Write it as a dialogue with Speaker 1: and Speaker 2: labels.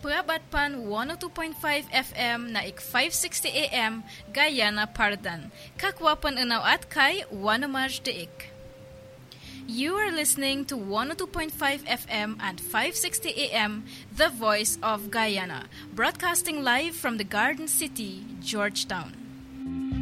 Speaker 1: Purabatpan 102.5 FM na ik 560 AM Guyana Pardan. Kakwapan unaw at kay Wanamaj Deik. You are listening to 102.5 FM and 560 AM, The Voice of Guyana, broadcasting live from the Garden City, Georgetown.